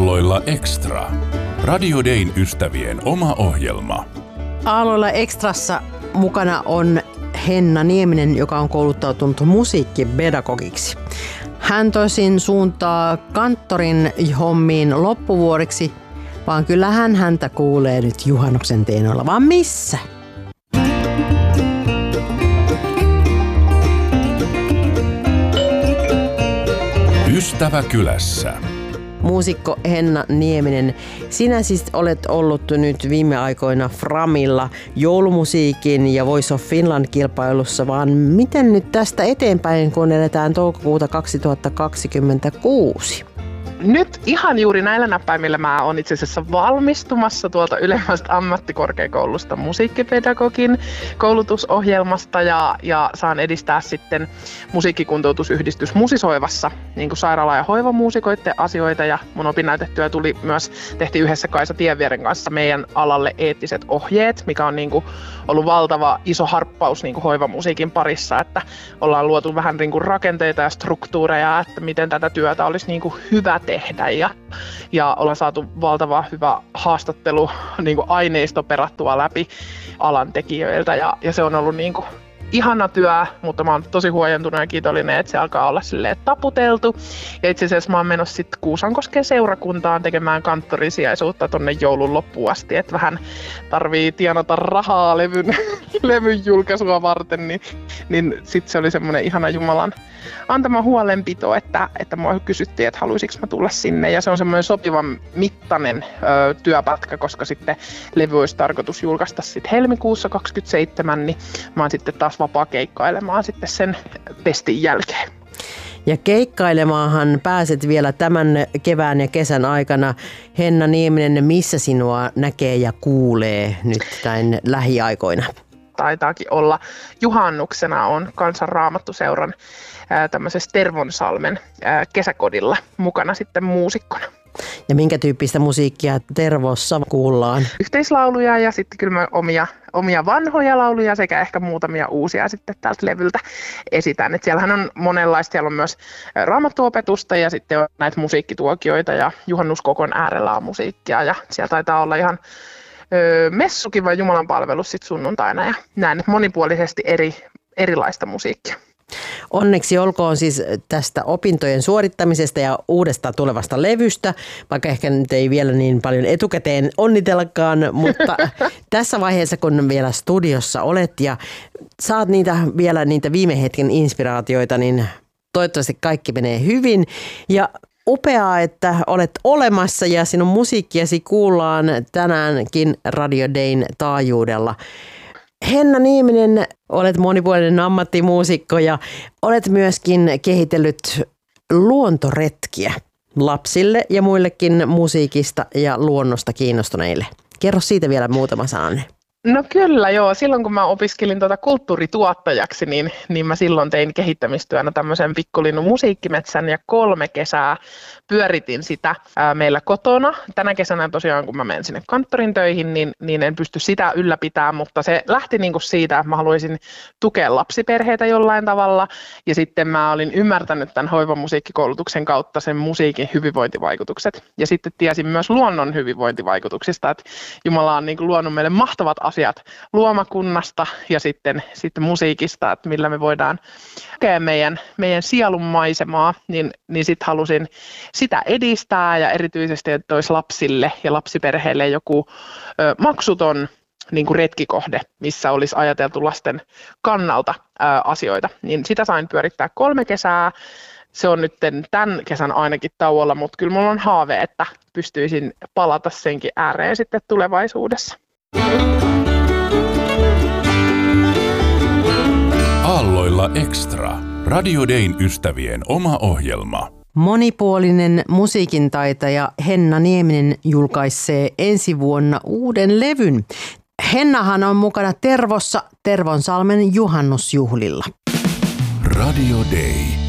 Aalloilla Extra. Radio Dayn ystävien oma ohjelma. Aalloilla Extrassa mukana on Henna Nieminen, joka on kouluttautunut musiikkipedagogiksi. Hän tosin suuntaa kanttorin hommiin loppuvuoriksi, vaan kyllähän häntä kuulee nyt juhannuksen tienoilla. Vaan missä? Ystävä kylässä. Muusikko Henna Nieminen, sinä siis olet ollut nyt viime aikoina Framilla joulumusiikin ja Voice of Finland-kilpailussa, vaan miten nyt tästä eteenpäin, kun eletään toukokuuta 2026? Nyt ihan juuri näillä näppäimillä mä oon itse asiassa valmistumassa tuolta ylemmästä ammattikorkeakoulusta musiikkipedagogin koulutusohjelmasta ja saan edistää sitten musiikkikuntoutusyhdistys Musisoivassa niin kuin sairaala- ja hoivamuusikoiden asioita, ja mun opinnäytetyö tehtiin yhdessä Kaisa Tienvieren kanssa meidän alalle eettiset ohjeet, mikä on niin kuin ollut valtava iso harppaus niin kuin hoivamusiikin parissa, että ollaan luotu vähän niin kuin rakenteita ja struktuureja, että miten tätä työtä olisi niin kuin hyvä tehdä, ja ollaan saatu valtava hyvä haastattelu niin kuin aineisto perattua läpi alan tekijöiltä, ja se on ollut niin kuin ihana työ, mutta mä oon tosi huojentunut ja kiitollinen, että se alkaa olla silleen taputeltu. Ja itse asiassa mä oon menossa sitten Kuusankosken seurakuntaan tekemään kanttorisijaisuutta tonne joulun loppuun asti, että vähän tarvii tienata rahaa levyn julkaisua varten, niin sitten se oli semmoinen ihana Jumalan antama huolenpito, että mua kysyttiin, että haluaisinko mä tulla sinne, ja se on semmoinen sopivan mittainen työpätkä, koska sitten levy olisi tarkoitus julkaista sitten helmikuussa 27, niin mä oon sitten taas vapaa keikkailemaan sitten sen pestin jälkeen. Ja keikkailemaanhan pääset vielä tämän kevään ja kesän aikana. Henna Nieminen, missä sinua näkee ja kuulee nyt näin lähiaikoina? Taitaakin olla. Juhannuksena on Kansan Raamattuseuran tämmöisessä Tervonsalmen kesäkodilla mukana sitten muusikkona. Ja minkä tyyppistä musiikkia Tervossa kuullaan? Yhteislauluja ja sitten kyllä mä omia vanhoja lauluja sekä ehkä muutamia uusia sitten tältä levyltä esitän. Et siellähän on monenlaista, siellä on myös raamattuopetusta ja sitten on näitä musiikkituokioita ja juhannuskokon äärellä on musiikkia ja siellä taitaa olla ihan messukin vai Jumalan palvelus sitten sunnuntaina ja näin monipuolisesti erilaista musiikkia. Onneksi olkoon siis tästä opintojen suorittamisesta ja uudesta tulevasta levystä, vaikka ehkä nyt ei vielä niin paljon etukäteen onnitellakaan, mutta tässä vaiheessa kun vielä studiossa olet ja saat niitä viime hetken inspiraatioita, niin toivottavasti kaikki menee hyvin ja upeaa, että olet olemassa ja sinun musiikkiasi kuullaan tänäänkin Radio Dayn taajuudella. Henna Nieminen, olet monipuolinen ammattimuusikko ja olet myöskin kehitellyt luontoretkiä lapsille ja muillekin musiikista ja luonnosta kiinnostuneille. Kerro siitä vielä muutama sananen. No kyllä joo, silloin kun mä opiskelin kulttuurituottajaksi, niin mä silloin tein kehittämistyönä tämmöisen Pikkulinnun musiikkimetsän ja 3 kesää pyöritin sitä meillä kotona. Tänä kesänä tosiaan kun mä menen sinne kanttorin töihin, niin en pysty sitä ylläpitämään, mutta se lähti niinku siitä, että mä haluaisin tukea lapsiperheitä jollain tavalla ja sitten mä olin ymmärtänyt tämän hoivamusiikkikoulutuksen kautta sen musiikin hyvinvointivaikutukset ja sitten tiesin myös luonnon hyvinvointivaikutuksista, että Jumala on niinku luonut meille mahtavat asiat luomakunnasta ja sitten musiikista, että millä me voidaan kokea meidän sielun maisemaa, niin sitten halusin sitä edistää ja erityisesti, että olisi lapsille ja lapsiperheille joku maksuton niin kuin retkikohde, missä olisi ajateltu lasten kannalta asioita, niin sitä sain pyörittää 3 kesää. Se on nyt tämän kesän ainakin tauolla, mutta kyllä mulla on haave, että pystyisin palata senkin ääreen sitten tulevaisuudessa. Aalloilla Extra. Radio Dayn ystävien oma ohjelma. Monipuolinen musiikintaitaja Henna Nieminen julkaisee ensi vuonna uuden levyn. Hennahan on mukana Tervossa Tervonsalmen juhannusjuhlilla. Radio Day.